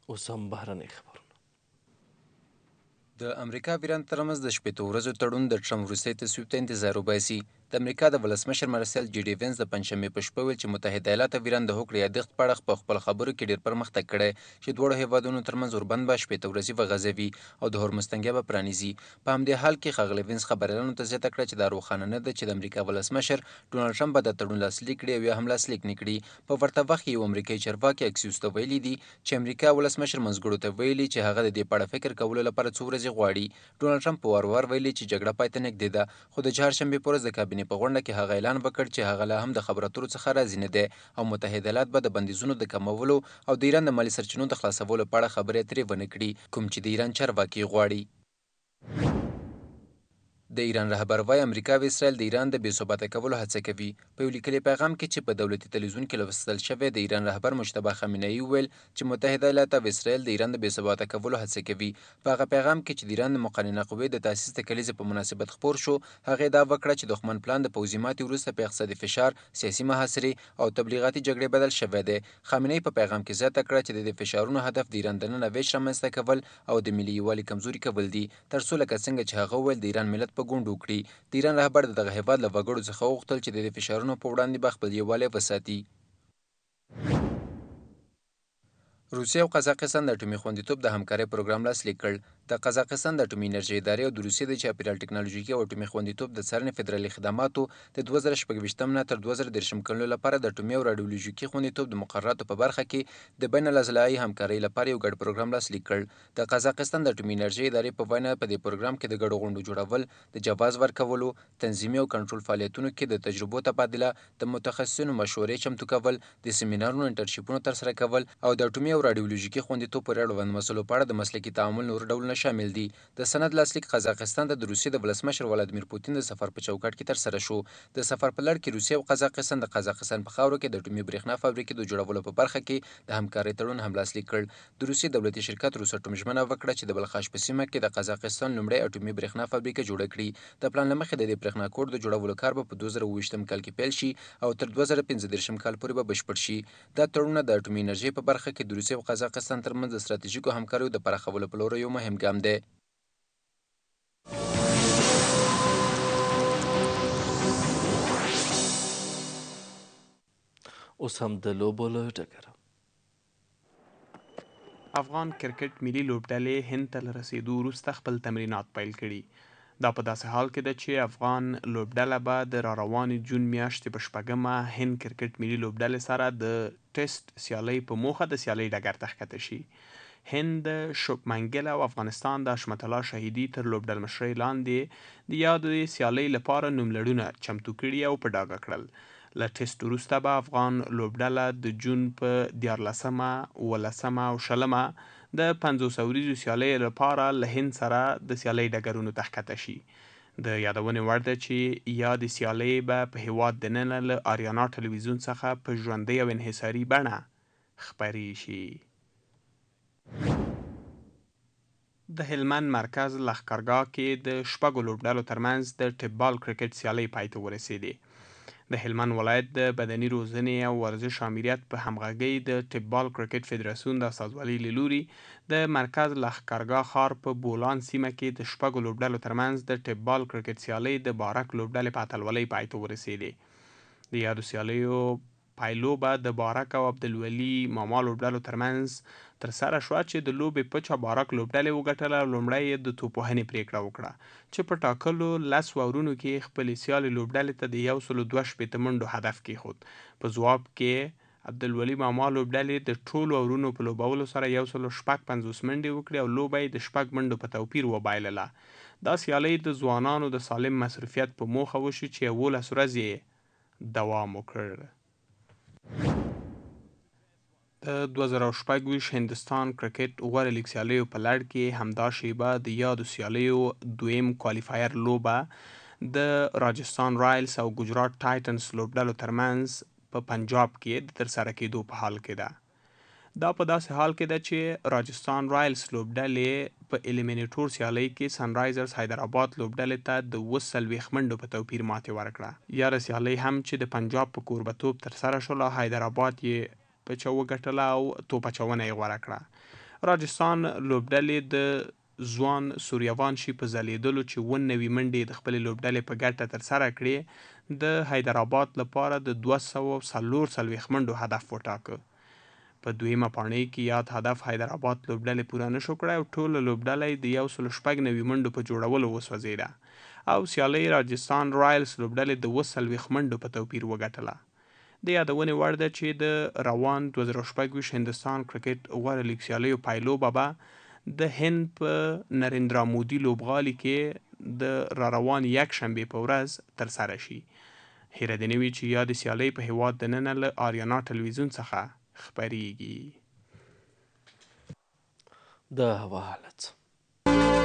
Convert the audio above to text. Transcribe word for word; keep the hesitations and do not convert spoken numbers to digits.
اوس هم بهرنۍ خبرونه. د امریکا ویران ترمنځ د شپېته ورځو تړون د ټرمپ وروستي تصویب ته انتظار وباسي. د امریکا د ولسمشر مارسل جي ډي وینس د پنجشنبې په شپه ویل چې متحده ایالات او ایران د هوکړې یادښت په اړه په خپلو خبرو کې ډېر پرمختګ کړی چې دواړو هیوادونو ترمنځ اوربند به شپېته ورځې وغځوي او د هورمز تنګی به پرانیزي. په همدې حال کې ښاغلی وینس خبریالانو ته زیاته کړه چې دا روښانه نه ده چې د امریکا ولسمشر ډونالډ ټرمپ به د تړون لاسلیک کړي او یا هم لاسلیک نه کړي. په ورته وخت کې یو امریکایي چارواکي اکسیوس ته ویلي دي چې امریکا ولسمشر منځګړو ته ویلي چې هغه د دې په اړه فکر کولو لپاره څو ورځې غواړي. ډونالډ ټرمپ په وار وار ویلي چې جګړه پای ته نږدې ده، خو د چهارشنبې په ورځ د کابینې په غونډه کې هغه اعلان وکړ چې هغه لا هم د خبرو اترو څخه راضي نه دی او متحده ایالات به د بندیزونو د کمولو او د ایران د مالي سرچینو د خلاصولو په اړه خبرې اترې ونه کړي، کوم چې د ایران چارواکي غواړي. د ایران رهبر وایي امریکا او اسرائیل د ایران د بې ثباته کولو هڅه کوي. په یو لیکلي پیغام کې چې په دولتي تلویزیون کې لوستل شوی، د ایران رهبر مجتبی خامنه‌ای وویل چې متحده ایالات او اسرائیل د ایران د بې ثباته کولو هڅه کوي. په هغه پیغام کې چې د ایران د مقننه قوې د تاسیس د کلیزې په مناسبت خپور شو، هغې دا وکړه چې دښمن پلان د پوځي ماتې وروسته په اقتصادي فشار، سیاسي محاصرې او تبلیغاتي جګړې بدل شوی دی. خامنه‌ای په پیغام کې زیاته کړه چې د دې فشارونو هدف د ایران دننه ویش رامنځته کول او د ملي یووالي کمزوري کول دي، تر څو لکه څنګه چې هغه وویل د ایران ملت په ګونډو کړي. د ایران رهبر د دغه هیواد له وګړو څخه وغوښتل چې د دې فشارونو په وړاندې به خپل یووالی وساتي. روسیه او قزاقستان د اټومي خوندیتوب د همکارۍ پروګرام لاسلیک کړ. د قزاقستان د اټومي انرژۍ ادارې او د روسیې د چاپیریال ټکنالوژیکي او اټومي خوندیتوب د څارنې فدرالي خدماتو د دوه زره شپږ ویشتم نه تر دوه زره دېرشم کلونو لپاره د اټومي او راډیولوژیکي خوندیتوب د مقرراتو په برخه کې د بین الاضلاعي همکارۍ لپاره یو ګډ پروګرام لاسلیک کړ. د قزاقستان د اټومي انرژۍ ادارې په وینا په دې پروګرام کې د ګډو غونډو جوړول، د جواز ورکولو، تنظیمي او کنټرول فعالیتونو کې د تجربو تبادله، د متخصصینو مشورې چمتو کول، د سیمینارونو انټرنشیپونو ترسره کول او د اټومي او راډیولوژیکي خوندیتوب پورې اړوند مسلو په اړه د مسلکي تعامل نور ډولونه شامل دي. د سند لاسلیک قزاقستان ته د روسیې د ولسمشر ولادیمیر پوتین د سفر په چوکاټ کې ترسره شو. د سفر په لړ کې روسیه او قزاقستان د قزاقستان په خاوره کې د اټومي برېښنا فابریکې د جوړولو په برخه کې د همکارۍ تړون هم لاسلیک کړ. د روسیې دولتي شرکت روساټوم ژمنه وکړه چې د بلخاش په سیمه کې د قزاقستان لومړی اټومي برېښنا فابریکه جوړه کړي. د پلان له مخې د دې برېښنا کوډ د جوړولو کار به په دوه زره اووه ویشتم کال کې پیل شي او تر دوه زره پنځه دېرشم کال پورې به بشپړ شي. دا تړونونه د اټومي انرژۍ په برخه کې د روسیې او قزاقستان ترمنځ د ستراتیژیکو همکاریو د پراخولو په لور یو مهم ګام دی. اوس هم د لوبو له ډګره. افغان کرکټ ملي لوبډلې هند ته له رسېدو وروسته خپل تمرینات پیل کړي. دا په داسې حال کې ده چې افغان لوبډله به د را روانې جون میاشتې په شپږمه هند کرکټ ملي لوبډلې سره د ټیسټ سیالۍ په موخه د سیالۍ ډګر ته ښکته شي. هند د شوبمن ګیل او افغانستان د حشمت الله شهیدي تر لوبډلمشرۍ لاندې د یادې سیالۍ لپاره نوملړونه چمتو کړي او په ډاګه کړل. له ټیسټ وروسته به افغان لوبډله د جون په دیارلسمه، اوولسمه او شلمه د پنځوس اوریزو سیالیو لپاره له هند سره د سیالۍ ډګرونو ته ښکته شي. د یادونې وړ ده چې یادې سیالۍ به په هیواد دننه له آریانا ټلویزیون څخه په ژوندۍ او انحصاري بڼه خپرې شي. د هلمند مرکز لښکرګاه کې د شپږو لوبډلو ترمنځ د ټپ بال کرکټ سیالۍ پای ته ورسېدې. د هلمند ولایت د بدني روزنې او ورزش آمریت په همغږۍ د ټپ بال کرکټ فدراسیون د استازوالۍ له لوري د مرکز لښکرګاه ښار په بولان سیمه کې د شپږو لوبډلو ترمنځ د ټپ بال کرکټ سیالۍ د بارک لوبډلې په اتلولۍ پای ته ورسېدې. د یادو سیالیو پایلوبه د بارک او عبدالولي ماما لوبډلو ترمنځ ترسره شوه چې د لوبې پچه بارک لوبډلې وګټله او لومړی یې د توپوهنې پرېکړه وکړه چې په ټاکلو لسو اورونو کې خپلې سیالې لوبډلې ته د یو سلو دوه شپېته منډو هدف کېښود. په ځواب کې عبدالولي ماما لوبډلې د ټولو اورونو په لوبولو سره یو سلو شپږ پنځوس منډې وکړې او لوبه یې د شپږ منډو په توپیر وبایلله. دا سیالۍ د ځوانانو د سالم مصروفیت په موخه وشي چې یولس ورځې دوام وکړ. د دوه زره شپږ ویشت هندستان کرکټ غوره لیګ سیالیو په لړ کې همدا شیبه د یادو سیالیو دویم کوالیفایر لوبه د راجستان رایلز او ګجرات ټایټنز لوبډلو ترمنځ په پنجاب کې د ترسره کېدو په حال کې ده. دا په داسې حال کې ده چې راجستان رایلز لوبډلې په الیمینیټور سیالۍ کې سنرایزرز حیدرآباد لوبډلې ته د اووه څلوېښت منډو په توپیر ماتې ورکړه. یاره سیالۍ هم چې د پنجاب په کوربتوب ترسره شوله، حیدرآباد یې پچه وګټله او توپ اچونه یې غوره کړه. راجستان لوبډلې د ځوان سوریوانشي په ځلیدلو چې اووه نوي منډې د خپلې لوبډلې په ګټه ترسره کړې د حیدرآباد لپاره د دوه سوه څلور څلوېښت منډو هدف وټاکه. په دویمه پاڼۍ کې یاد هدف حیدرآباد لوبډلې پوره نشو کړی او ټوله لوبډله د یو سلو شپږ نوي منډو په جوړولو وسوځېده او سیالۍ راجستان رایلز لوبډلې د اووه څلوېښت منډو په توپیر وګټله. د یادونې وړ ده چې د روان دوه زره شپږ ویشت هندوستان کرکټ غوره لیګ سیالیو پایلوبه به د هند په نریندرا مودي لوبغالي کې د را روان یک شنبې په ورځ ترسره شي. هیره دې نه وي چې یادې سیالۍ په هیواد دننه له آریانا ټلویزیون څخه خپریږي. د هوا حالت